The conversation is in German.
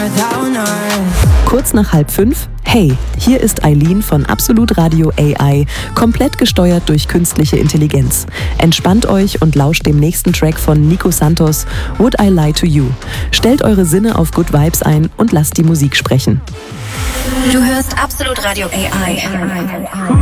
Kurz nach 4:30, hey, hier ist Eileen von Absolut Radio AI, komplett gesteuert durch künstliche Intelligenz. Entspannt euch und lauscht dem nächsten Track von Nico Santos, Would I Lie to You. Stellt eure Sinne auf Good Vibes ein und lasst die Musik sprechen. Du hörst Absolut Radio AI.